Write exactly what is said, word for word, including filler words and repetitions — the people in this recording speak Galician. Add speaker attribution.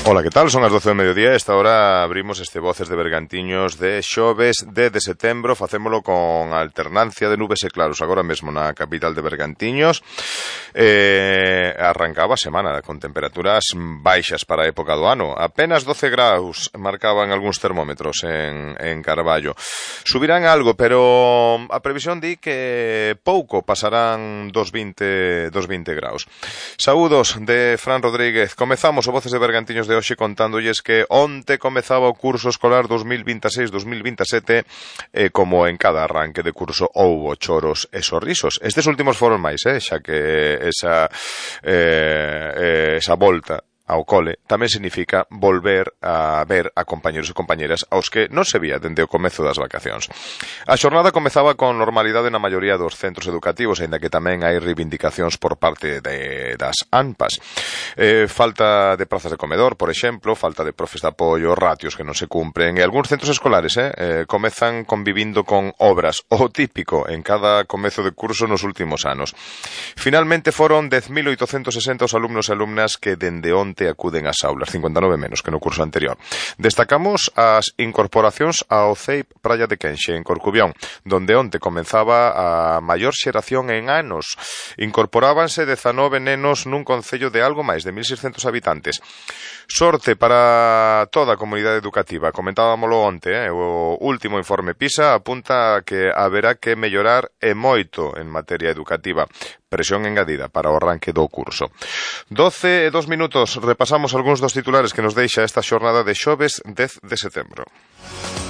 Speaker 1: Ola, que tal? Son as doce do mediodía e esta hora abrimos este Voces de Bergantiños de xoves dez de setembro. Facémolo con alternancia de nubes e claros agora mesmo na capital de Bergantiños. Eh, arrancaba a semana con temperaturas baixas para a época do ano. Apenas doce graus marcaban algúns termómetros en, en Carballo. Subirán algo, pero a previsión di que pouco pasarán dos vinte, dos vinte graus. Saúdos de Fran Rodríguez. Comezamos o Voces de Bergantiños de hoxe contándolles que onte comezaba o curso escolar dos mil vintaseis dos mil vintasete e como en cada arranque de curso houbo choros e sorrisos. Estes últimos foron máis, eh, xa que esa, eh, esa volta ao cole tamén significa volver a ver a compañeros e compañeras aos que non se vía dende o comezo das vacacións. A xornada comezaba con normalidade na maioría dos centros educativos, aínda que tamén hai reivindicacións por parte de, das ANPAs. Eh, falta de prazas de comedor, por exemplo, falta de profes de apoio, ratios que non se cumpren, e algúns centros escolares eh, eh, comezan convivindo con obras, o típico en cada comezo de curso nos últimos anos. Finalmente foron dez mil oitocentos sesenta os alumnos e alumnas que dende onte acuden ás aulas, cincuenta e nove menos que no curso anterior. Destacamos as incorporacións ao C E I P Praia de Quenxe, en Corcubión, donde onte comenzaba a maior xeración en anos. Incorporábanse dezanove nenos nun concello de algo máis de mil seiscentos habitantes. Sorte para toda a comunidade educativa. Comentábamolo onte, eh? O último informe PISA apunta que haberá que mellorar e moito en materia educativa. Presión engadida para o arranque do curso. doce e dos minutos, repasamos algúns dos titulares que nos deixa esta xornada de xoves dez de setembro.